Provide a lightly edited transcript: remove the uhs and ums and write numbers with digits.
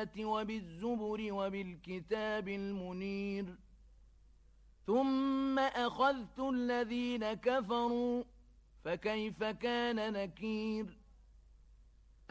بالبينات وبالزبر وبالكتاب المنير ثم أخذت الذين كفروا فكيف كان نكير